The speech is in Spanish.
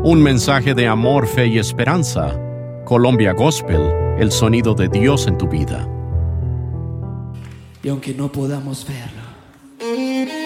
Un mensaje de amor, fe y esperanza. Colombia Gospel, el sonido de Dios en tu vida. Y aunque no podamos verlo,